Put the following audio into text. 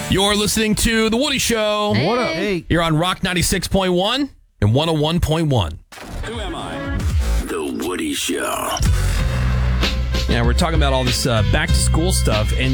You're listening to The Woody Show. Hey. What up? Hey. You're on Rock 96.1 and 101.1. Who am I? The Woody Show. Yeah, we're talking about all this back-to-school stuff, and